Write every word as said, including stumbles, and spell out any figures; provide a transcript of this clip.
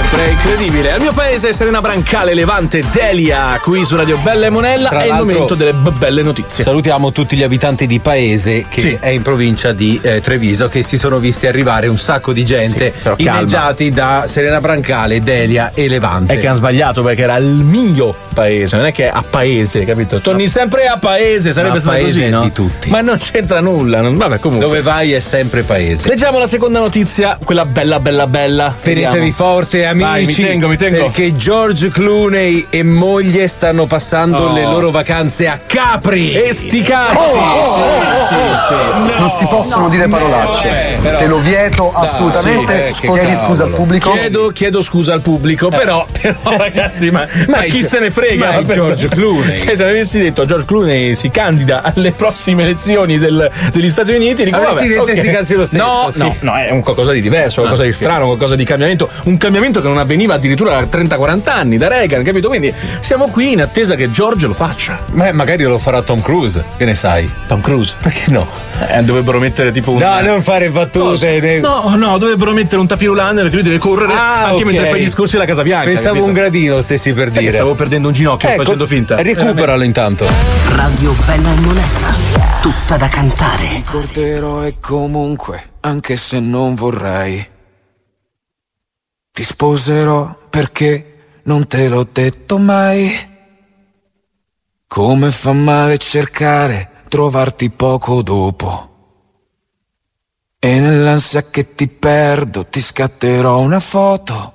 sempre incredibile. Al mio paese Serena Brancale, Levante, Delia, qui su Radio Bella e Monella. Tra è il momento delle b- belle notizie. Salutiamo tutti gli abitanti di Paese, che sì. è in provincia di eh, Treviso, che si sono visti arrivare un sacco di gente sì, inneggiati da Serena Brancale, Delia e Levante. È che hanno sbagliato, perché era il mio paese, non è che è a Paese, capito? Torni no. sempre a Paese, sarebbe stato così, no? Di tutti. Ma non c'entra nulla, non... vabbè, comunque. Dove vai è sempre Paese. Leggiamo la seconda notizia, quella bella bella bella. Tenetevi forte, amici. Vai, mi tengo, mi tengo. Perché George Clooney e moglie stanno passando oh. le loro vacanze a Capri. E sti cazzi. Oh, oh, sì, oh, sì, oh, sì, oh, sì. no, non si possono no, dire parolacce. Eh, però... Te lo vieto assolutamente. Sì, eh, Chiedi cavolo. scusa al pubblico. Chiedo, chiedo scusa al pubblico, eh. però, però ragazzi, ma, ma chi se ne frega? Ma è George Clooney. Cioè, se avessi detto George Clooney si candida alle prossime elezioni del, degli Stati Uniti, dico avresti vabbè, detto sti cazzi lo stesso. No, sì. no, no, è un qualcosa di diverso, qualcosa ah, di sì. strano, qualcosa di cambiamento, un cambiamento che non avveniva addirittura da trenta quaranta anni, da Reagan, capito? Quindi siamo qui in attesa che George lo faccia. Ma magari lo farà Tom Cruise, che ne sai? Tom Cruise? Perché no? Eh, dovrebbero mettere tipo un... No, non fare battute. No, no, dovrebbero mettere un tapirulan perché lui deve correre ah, anche okay. mentre fai i discorsi alla Casa Bianca. Pensavo capito? un gradino stessi per Sai dire. Che stavo perdendo un ginocchio ecco, facendo finta. Recuperalo intanto. Radio Bella e Monella, tutta da cantare. Ti porterò e comunque, anche se non vorrei, ti sposerò perché non te l'ho detto mai. Come fa male cercare, trovarti poco dopo. E nell'ansia che ti perdo ti scatterò una foto